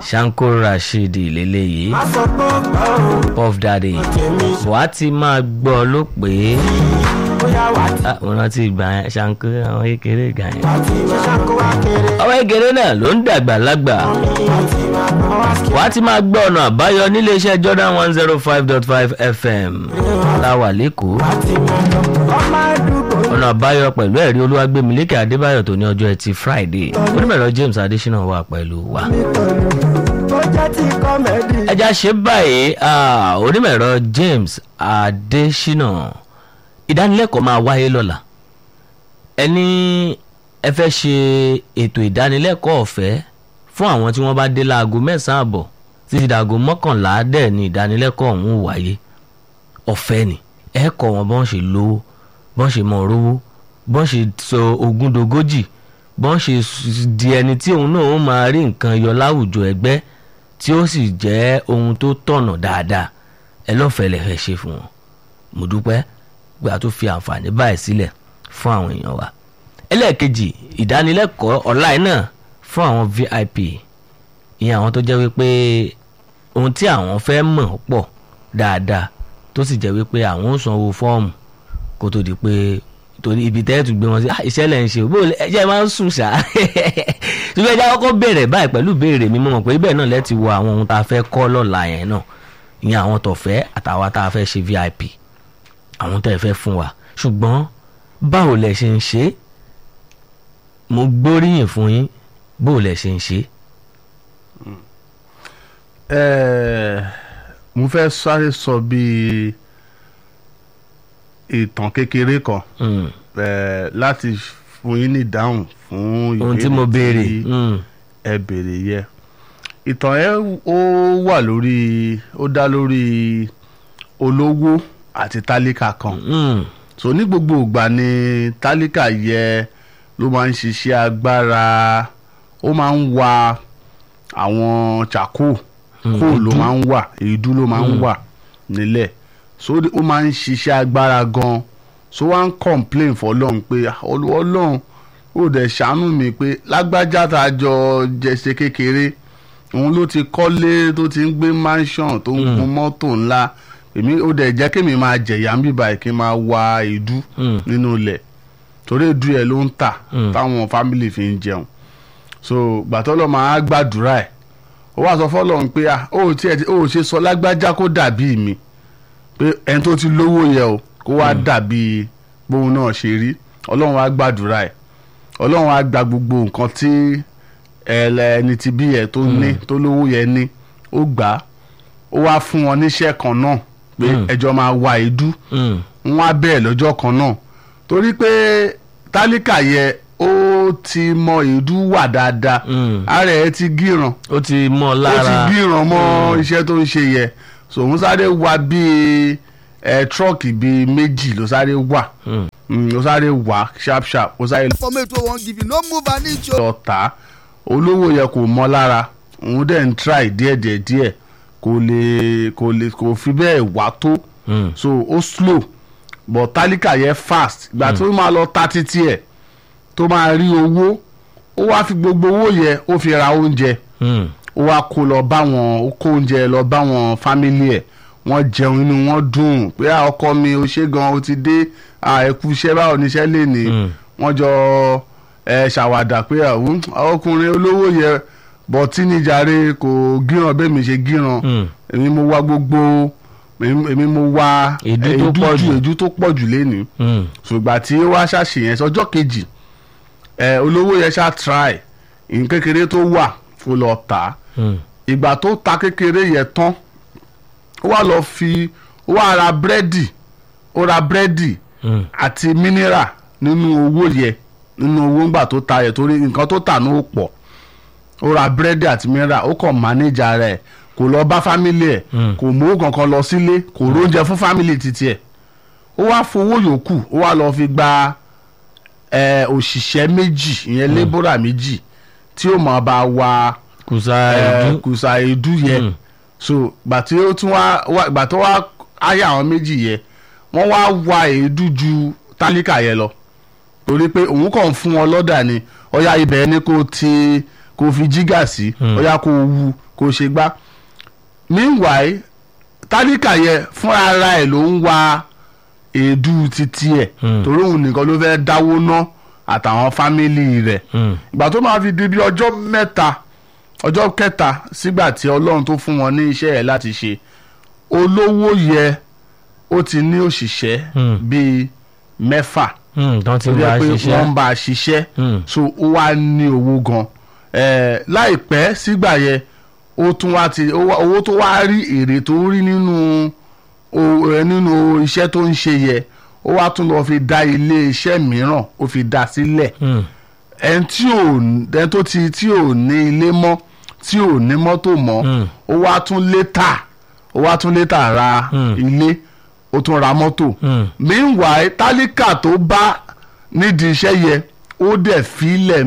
Shanko Rashidi lélẹ́yìí Puff Daddy wàá ti máa gbọ́ ló pé mo rántí ìgbà yẹn Shanko àwọn kékeré ìgbà yẹn àwọn kékeré náà ló ń dàgbà lágbà wàá ti máa gbọ́ ọ̀nà àbáyọ nílé iṣẹ́ Jordan 105.5 FM láwà lẹ́kọ̀ọ́ ọ̀nà àbáyọ pẹ̀lú ẹ̀rí Olúwagbémilékè Adébáyọ̀ tó ní ọjọ́ Ẹtì Friday onímọ̀ẹ̀rọ James Adésínà wà pẹ̀lú wa. ẹja ṣe báyìí onímọ̀ẹ̀rọ James Adésínà ìdánilẹ́kọ̀ọ́ máa wáyé lọ́la ẹni ẹ fẹ́ ṣe ètò ìdánilẹ́kọ̀ọ́ ọ̀fẹ́ fún àwọn tí wọ́n bá dé láago 9:00 àbọ̀ títí dàgò 11:00 dẹ̀ ni ìdánilẹ́kọ̀ọ́ ọ̀hún wáyé ọ̀fẹ́ ni ẹ kọ́ wọn bọ́n ṣe lówó bọ́n ṣe mọ̀ rówó bọ́n ṣe sọ ogún dogójì bọ́n ṣe di ẹni tí òun náà ó máa rí nǹkan yọ láwùjọ ẹgbẹ́ tí ó sì jẹ́ ohun tó tọ̀nà dáadáa ẹ lọ́fẹ̀ẹ́ lè fẹ́ ṣe fún wọn mo dúpẹ́ gbà tó fi àǹfààní báyìí sílẹ̀ fún àwọn èèyàn wa. ẹlẹ́ẹ̀kejì ìdánilẹ́kọ̀ọ́ ọ̀láì náà fún àwọn VIP ìyẹn àwọn tó jẹ́ wípé ohun tí àwọn fẹ́ mọ̀ pọ̀ dáadáa tó sì jẹ́ wípé àwọn ò sanwó fọ́ọ̀mù kó tó di pé torí ibi tẹ́ẹ̀tù gbé wọn sí iṣẹ́ lẹ́ ń ṣe bó ẹjẹ́ máa ń sùn ṣá ṣùgbọ́n ẹjẹ́ kọ́kọ́ bẹ̀rẹ̀ báyìí pẹ̀lú ìbéèrè mi mọ̀ pé ibẹ̀ náà lẹ́ti wo àwọn ohun tá a fẹ́ kọ́ lọ́la yẹn náà ìyẹn àwọn tọ̀fẹ́ àtàwọn tá a fẹ́ ṣe VIP àwọn tẹ́ ẹ fẹ́ fún wa ṣùgbọ́n báwo lẹ ṣe ń ṣe mo gbóríyìn fún yín báwo lẹ ṣe ń ṣe. mo fẹ́ sáré sọ bíi ìtàn kékeré kan láti fún yín ní ìdáhùn fún ohun tí mo béèrè ẹ béèrè yẹ ìtàn ẹ ó wà lórí ó dá lórí olówó àti tálíkà kan so ní gbogbo ìgbà ni tálíkà yẹ ló máa ń ṣiṣẹ́ agbára ó máa ń wa àwọn chako kó ló máa ń wà èédú ló máa ń wà nílẹ̀ so ó máa ń ṣiṣẹ́ agbára gan so wá ń complain fọlọ́run pé ọlọ́run ó dẹ̀ ṣàánú mi pé lágbájá tá a jọ jẹsẹ̀ kékeré òun ló ti kọ́lé tó ti ń gbé mansion tó ń gun mọ́tò ńlá èmi ó dẹ̀ jẹ́ kémi máa jẹ̀yà ń bíbá kí n máa wa èédú nínú ilẹ̀ torí èédú ẹ̀ ló ń tà táwọn family fi ń jẹun so gbàtọ́lọ́ máa gbàdúrà ẹ̀ ó wá sọ fọlọ́run pé ó ṣe sọ lágbájá kó dàbí mi pé ẹni tó ti lówó yẹ o kó wá dàbí bóun náà ṣe rí ọlọ́run wá gbàdúrà ẹ̀ ọlọ́run wá gba gbogbo nǹkan tí ẹni tí bí ẹ tó ní tó lówó yẹ ní ó gbà á ó wá fún wọn níṣẹ́ kan náà pé ẹjọ́ máa wá èédú wọn á bẹ́ẹ̀ lọ́jọ́ kan náà torí pé tálíkà yẹ ó ti mọ èédú wà dáadáa ara ẹ ti gíran ó ti mọ lára ó ti gíran mọ́ iṣẹ́ tó ń ṣe yẹ so òun sáré wá bíi trọ́ọ̀kì bíi méjì ló sáré wà ó sáré wà sharp ó sáré lọ tà olówó yẹ kò mọ lára òun dẹ̀ ń try díẹ̀ kò fi bẹ́ẹ̀ wá tó so ó slow but tálíkà yẹ fast ìgbà tó máa lọ ta títí ẹ̀ tó máa rí owó ó wá fi gbogbo owó yẹ ó fi ra oúnjẹ ó wá kó oúnjẹ lọ bá wọn fámílì ẹ̀ wọ́n jẹun inú wọn dùn pé ọkọ mi ò ṣe gan ó ti dé ẹkú iṣẹ́ báwo níṣẹ́ lè ní wọ́n jọ ṣàwàdà pé ọkùnrin olówó yẹ bọ̀ tí níjàre kò gíran bẹ́ẹ̀ mi ṣe gíran èmi mo wá gbogbo èmi mo wá èédú tó pọ̀ jù lẹ́nu ṣùgbọ́n tí ó wá ṣàṣeyẹn sọjọ́ kejì olówó yẹ ṣá try ìyẹn kékeré tó wà ó lọ tà ìgbà tó ta kékeré yẹ tán ó wá ra búrẹ́dì àti mineral nínú owó yẹ nínú owó ńgbà tó ta yẹ torí nǹkan tó tà ní ó pọ̀ ó ra búrẹ́dì àti mineral ó kàn manage rẹ̀ kò lọ bá fámílì ẹ̀ kò mú kankan lọ sílé kò róúnjẹ fún fámílì títí ẹ̀ ó wá fowó yòókù ó wá lọ fi gba òṣìṣẹ́ méjì ìyẹn lébórà méjì tí ó máa bá wa kùsà èédú yẹ so gbà tó wá ayé àwọn méjì yẹ wọ́n wá wa èédú ju tálíkà yẹ lọ torí pé òun kàn fún wọn lọ́dà ni ọ̀yá ibẹ̀ ni kó fi jígà sí ó yá kó wu kó ṣe gbá. Meanwhile tálíkà yẹ fún ara ẹ̀ ló ń wa èédú títí ẹ̀ torí òun nìkan ló fẹ́ dáwó ná àtàwọn fámìlì rẹ̀. Ìgbà tó máa fi di bí ọjọ́ kẹta sígbà tí Ọlọ́run tó fún wọn ní iṣẹ́ ẹ̀ láti ṣe, olówó yẹ ó ti ní òṣìṣẹ́ bíi 6 tó ti tó jẹ́ pé wọ́n ń bá a ṣiṣẹ́ so ó wá ní owó gan. Láìpẹ́ sígbà yẹ ó tún wá ti owó tó wá rí èrè tó rí nínú iṣẹ́ tó ń ṣe yẹ ó wá tún lọ fi dá ilé iṣẹ́ mìíràn ó fi dá sílẹ̀. ẹni tí ò ní ilé mọ́ tí ò ní mọ́tò mọ́ ó wá tún létà ra ilé ó tún ra mọ́tò. Meanwhile tálíkà tó bá nídìí iṣẹ́ yẹ ó dẹ̀ filẹ̀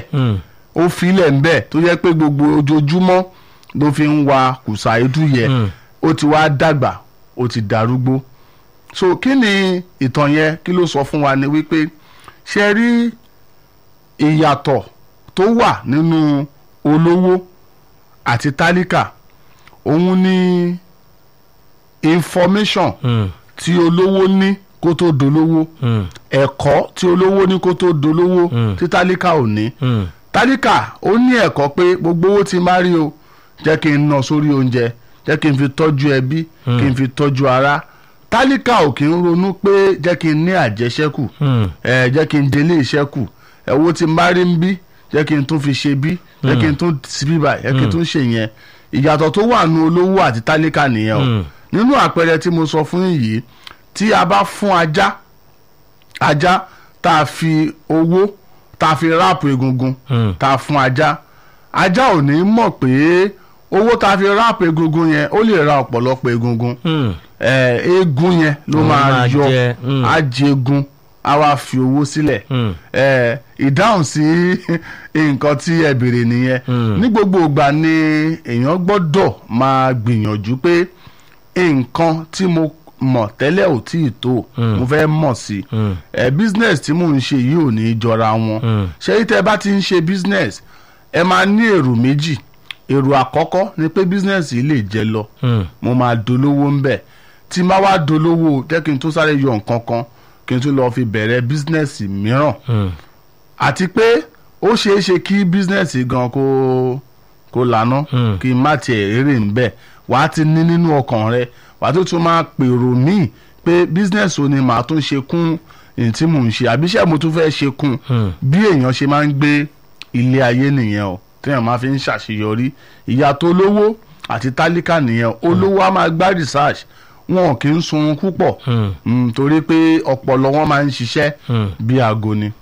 ń bẹ̀ tó yẹ pé gbogbo ojoojúmọ́ ló fi ń wa kùsà èédú yẹ ó ti wá dàgbà ó ti darúgbó. So kí ni ìtàn yẹn kí ló sọ fún wa ni wípé ṣe rí ìyàtọ̀ tó wà nínú olówó àti tálíkà òun ni information tí olówó ní kó tó dolówó, ẹ̀kọ́ tí olówó ní kó tó dolówó tí tálíkà ò ní. Tálíkà ó ní ẹ̀kọ́ pé gbogbo owó tí má rí o jẹ́ kí n ná sórí oúnjẹ, jẹ́ kí n fi tọ́jú ẹbí, kí n fi tọ́jú ara. Tálíkà ò kí ń ronú pé jẹ́ kí n ní àjẹṣẹ́kù, jẹ́ kí n délé ìṣẹ́kù, owó tí má rí ń bí jẹ́ kí n tún fi ṣe bí, jẹ́ kí n tún síbí báyìí, jẹ́ kí n tún ṣe yẹn. Ìyàtọ̀ tó wà nínú olówó àti tálíkà nìyẹn o. Nínú àpẹẹrẹ tí mo sọ fún yìí, tí a bá fún ajá tá a fi owó tá a fi ráàpù egungun tá a fún ajá ò ní mọ̀ pé owó tá a fi ráàpù egungun yẹn ó lè ra ọ̀pọ̀lọpọ̀ egungun. Eegun yẹn ló máa yọ ajégun a wá fi owó sílẹ̀. Ìdáhùn sí nǹkan tí ẹ béèrè nìyẹn. Ní gbogbo ìgbà ni èèyàn gbọ́dọ̀ máa gbìyànjú pé nǹkan tí mo mọ̀ tẹ́lẹ̀ ò tí ì tó mo fẹ́ mọ̀ sí. Business tí mò ń ṣe yìí ò ní jọra wọn. ṣé tẹ́ bá ti ń ṣe business ẹ máa ní èrò méjì. Èrò àkọ́kọ́ ni pé business yìí lè jẹ lọ mo máa dolówó ń bẹ̀. Tí má wá dolówó jẹ́ kí n tún sáré yọ nǹkan kan kí n tún lọ fi bẹ̀rẹ̀ business mìíràn. Àti pé ó ṣeé ṣe kí business gan kó lànà kí n má tiẹ̀ rere ń bẹ̀. Wàá ti ní nínú ọkàn rẹ wàá tó tún máa pèrò míì pé business ò ní màá tún ṣe kún èyí tí mò ń ṣe àbíṣẹ́ mo tún fẹ́ ṣe kún. Bí èèyàn ṣe máa ń gbé ilé ayé nìyẹn o téèyàn máa fi ń ṣàṣeyọrí. Ìyàtọ̀ olówó àti tálíkà nìyẹn. Olówó á máa gbá research wọn kì í sunrun púpọ̀ torí pé ọpọlọ wọn máa ń ṣiṣẹ́ bí aago ni.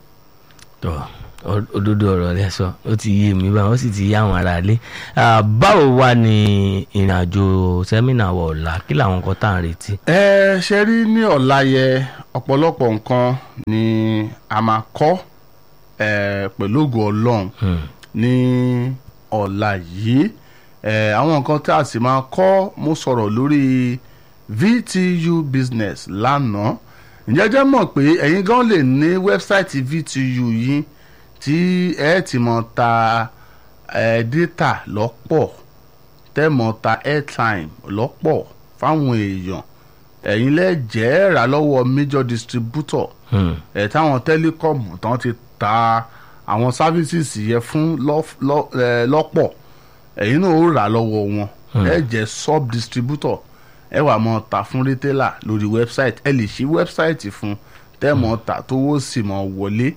Òdodo ọ̀rọ̀ rẹ sọ ó ti yé mi báwọn ó sì ti yá àwọn ará ilé. Báwo wá ní ìrìnàjò sẹ́mínà wọ̀ ọ̀la kí làwọn nǹkan tá à ń retí. Ṣe rí ní ọ̀la yẹ ọ̀pọ̀lọpọ̀ nǹkan ni a máa kọ́ pẹ̀lú ògo Ọlọ́run ní ọ̀la yìí. Àwọn nǹkan tí a sì máa kọ́ mo sọ̀rọ̀ lórí VTU business lánàá. Ǹjẹ́ jẹ́ mọ̀ pé ẹ̀yin gan lè ní wẹ́bsáìtì VTU yìí tí ẹ ti mọ̀ ta data lọ́pọ̀ tẹ́ mọ̀ ta airtime lọ́pọ̀ fáwọn èèyàn. Ẹ̀yin lẹ́jẹ̀ẹ́ rà lọ́wọ́ major distributor táwọn telecom tán ti ta àwọn services yẹn fún lọ́pọ̀ ẹ̀yin náà ó rà lọ́wọ́ wọn. Ẹ jẹ́ sub distributor ẹ wà mọ̀ ta fún retailer lórí website. Ẹ lè ṣí website fún tẹ́ mọ̀ ta tówó sì mọ̀ wọlé.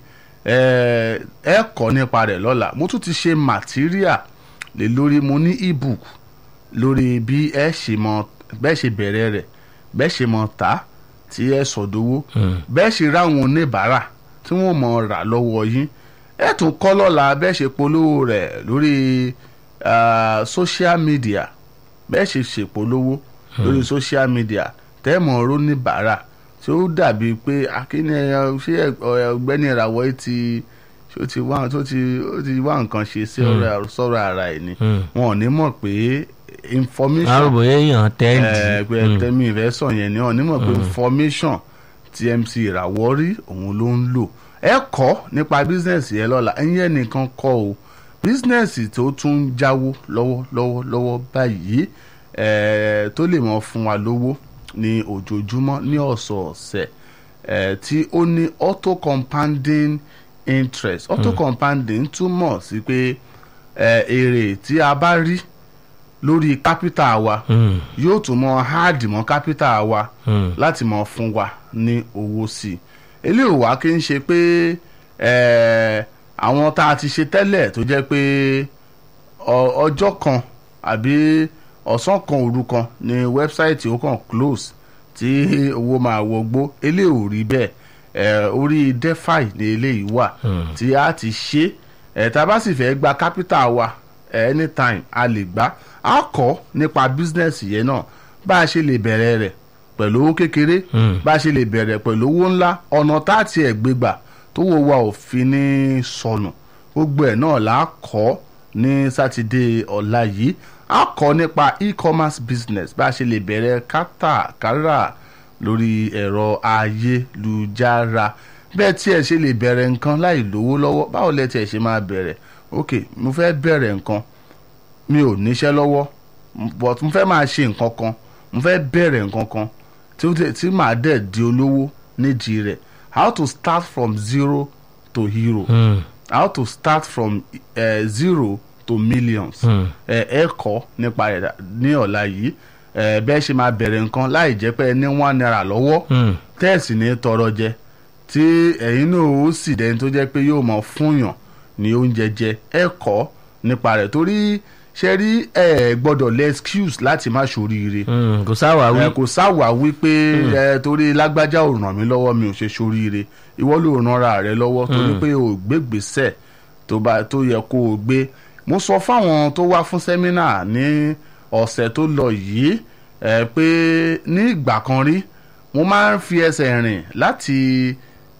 Ẹ kọ́ nípa rẹ̀ lọ́la. Mo tún ti ṣe material lé lórí mo ní ebook lórí bí ẹ ṣe bẹ̀rẹ̀ rẹ̀ bẹ́ẹ̀ ṣe mọ̀ ta tí ẹ sọ̀dọ̀wọ́ bẹ́ẹ̀ ṣe ráwọn oníbàárà tí wọ́n mọ̀ rà lọ́wọ́ yín. Ẹ tún kọ́ lọ́la bẹ́ẹ̀ ṣe polówó rẹ̀ lórí social media bẹ́ẹ̀ ṣe ṣèpolówó lórí social media tẹ́ mọ̀ ọ́rọ́ oníbàárà tí ó dàbí pé akíní ṣé ọ̀gbẹ́ni ìràwọ̀ ti wá nǹkan ṣe sí sọ̀rọ̀ ara ẹ̀ ni wọn ò ní mọ̀ pé information àrùbọ̀ èèyàn tẹ́ǹdì pé tẹ́mi ìfẹ́ sọ yẹn ni wọn ò ní mọ̀ pé information tí MC ìràwọ̀ rí òun ló ń lò. Ẹ kọ́ nípa business yẹn lọ́la ẹ̀yin ẹnìkan kọ́ o bísínẹ́sì tó tún ń jáwó lọ́wọ́ báyìí tó lè mọ fún wa lówó ní ojoojúmọ́ ní ọ̀sọ̀ọ̀sẹ̀ tí ó ní auto compounding interest. Auto compounding túmọ̀ sí pé èrè tí a bá rí lórí kápítà wa yóò tún mọ háàdì mọ́ kápítà wa láti mọ fún wa ní owó sí i. eléyìí wá kí n ṣe pé àwọn tá a ti ṣe tẹ́lẹ̀ tó jẹ́ pé ọjọ́ kan àbí ọ̀sán kan òru kan ní wẹ́bsáìtì ó kàn close tí owó máa wọgbó. eléyìí ò rí bẹ́ẹ̀ orí DeFi ní eléyìí wà tí a ti ṣe tá a bá sì fẹ́ gba kápítà wa anytime a lè gbà á kọ́ nípa bísínẹ́sì yẹn náà bá a ṣe lè bẹ̀rẹ̀ rẹ̀ pẹ̀lú owó kékeré bá a ṣe lè bẹ̀rẹ̀ pẹ̀lú owó ńlá ọ̀nà tá a tiẹ̀ gbé gbà tó wo wa ò fi ní sọnù gbogbo ẹ̀ náà là á kọ́ ní sátidé ọ̀la yìí. a kọ́ nípa e-commerce business bá a ṣe lè bẹ̀rẹ̀ kátàkárà lórí ẹ̀rọ ayélujára bẹ́ẹ̀ tí ẹ ṣe lè bẹ̀rẹ̀ nǹkan láì lówó lọ́wọ́. báwo lẹ tí ẹ ṣe máa bẹ̀rẹ̀ ok mo fẹ́ bẹ̀rẹ̀ nǹkan mi ò níṣẹ́ lọ́wọ́ but mo fẹ́ máa ṣe nǹkan kan mo fẹ́ bẹ̀rẹ̀ nǹkan kan tí màá dẹ̀ di olówó nídìí rẹ̀. how to start from zero to hero. How to start from zero to millions. ẹ kọ́ nípa rẹ̀ ní ọ̀la yìí bẹ́ẹ̀ ṣe máa bẹ̀rẹ̀ nǹkan láì jẹ́ pé ẹ ní $1 lọ́wọ́ tẹ́ẹ̀sì ní tọrọ jẹ tí ẹ̀yin náà ó sì dẹni tó jẹ́ pé yóò mọ̀ fúnyàn ní oúnjẹ jẹ. ẹ kọ́ nípa rẹ̀ torí ṣe rí ẹ gbọ́dọ̀ lẹ excuse láti má ṣoríire. kò sáwàwí. kò sáwàwí pé torí lágbájá ò ràn mí lọ́wọ́ mi ò ṣe ṣoríire. ìwọ ló ranra rẹ lọ́wọ́ torí pé o gbégbèsè tó yẹ kó o gbé. mo sọ fáwọn tó wá fún sẹ́mínà ní ọ̀sẹ̀ tó lọ yìí pé ní ìgbà kan rí mo máa ń fi ẹsẹ̀ rìn láti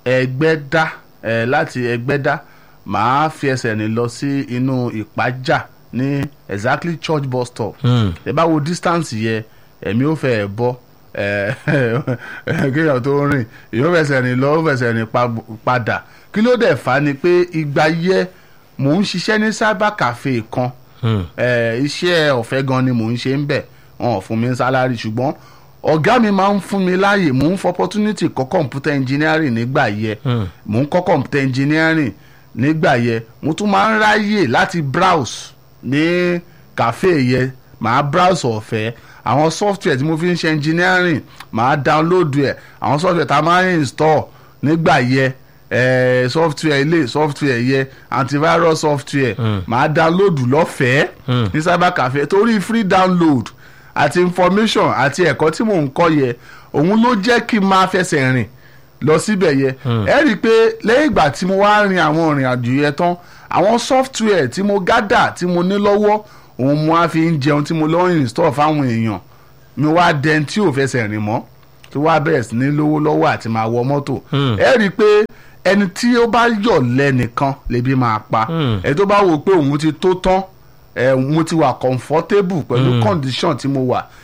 Ẹgbẹ́dá màá fi ẹsẹ̀ rìn lọ sí inú Ìpájà ní exactly church bus stop. ẹ bá wo distance yẹ ẹ̀mí ò fẹ́ bọ́ kéèyàn tó rìn èèyàn fẹsẹ̀ rìn lọ ó fẹsẹ̀ rìn padà. kí ló dẹ̀ fà ni pé ìgbà yẹ mò ń ṣiṣẹ́ ní cyber cafe kan iṣẹ́ ọ̀fẹ́ gan ni mò ń ṣe ń bẹ̀ wọn ò fún mi sálárì ṣùgbọ́n ọ̀gá mi máa ń fún mi láàyè mò ń fọ opportunity kọ́ computer engineering nígbà yẹ mò ń kọ́ computer engineering nígbà yẹ mo tún máa ń ráyè láti browse ní cafe yẹ màá browse ọ̀fẹ́ àwọn software tí mo fi ń ṣe engineering màá download ẹ̀ àwọn software tá a máa ń install nígbà yẹ software yẹ antivirus software màá download lọ́fẹ̀ẹ́ ní cyber cafe torí free download àti information àti ẹ̀kọ́ tí mò ń kọ́ yẹ òun ló jẹ́ kí n máa fẹsẹ̀ rìn lọ síbẹ̀ yẹ. ẹ rí i pé lẹ́yìn ìgbà tí mo wá rin àwọn ìrìn àjò yẹn tán àwọn software tí mo gádà tí mo ní lọ́wọ́ òun mo á fi ń jẹun tí mo lọ́ install fáwọn èèyàn mi wá dẹni tí ò fẹsẹ̀ rìn mọ́ tó wá bẹ̀rẹ̀ sí ní lówó lọ́wọ́ àti máa wọ mọ́tò. ẹ rí i pé ẹni tí ó bá yọ̀ lẹ́nìkan lèbi máa pa ẹni tó bá wò pé òun ti tó tán mo ti wà comfortable pẹ̀lú condition tí mo wà